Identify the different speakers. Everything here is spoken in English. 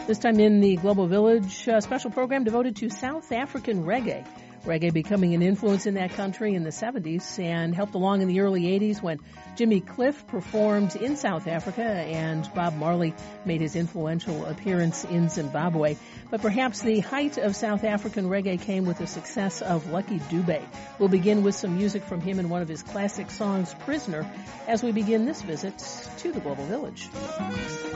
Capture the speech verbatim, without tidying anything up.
Speaker 1: This time in the Global Village uh, special program devoted to South African reggae. Reggae becoming an influence in that country in the seventies and helped along in the early eighties when Jimmy Cliff performed in South Africa and Bob Marley made his influential appearance in Zimbabwe. But perhaps the height of South African reggae came with the success of Lucky Dube. We'll begin with some music from him in one of his classic songs, Prisoner, as we begin this visit to the Global Village.